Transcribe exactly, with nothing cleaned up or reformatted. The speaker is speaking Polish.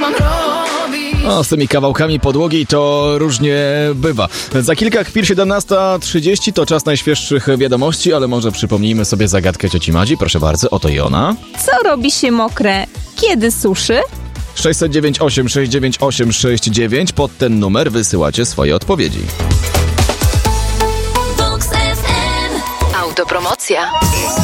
mam robić? No, z tymi kawałkami podłogi to różnie bywa. Za kilka chwil siedemnasta trzydzieści to czas najświeższych wiadomości, ale może przypomnijmy sobie zagadkę cioci Madzi. Proszę bardzo, oto i ona. Co robi się mokre, kiedy suszy? sześćset dziewięćdziesiąt osiem sześćset dziewięćdziesiąt osiem sześćdziesiąt dziewięć. Pod ten numer wysyłacie swoje odpowiedzi. Autopromocja.